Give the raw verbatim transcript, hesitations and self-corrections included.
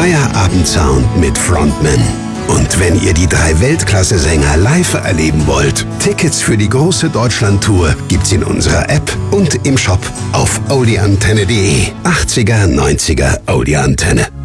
Feierabendsound mit Frontman. Und wenn ihr die drei Weltklasse-Sänger live erleben wollt, Tickets für die große Deutschland-Tour gibt's in unserer App und im Shop auf audioantenne punkt de. achtziger, neunziger Audi Antenne.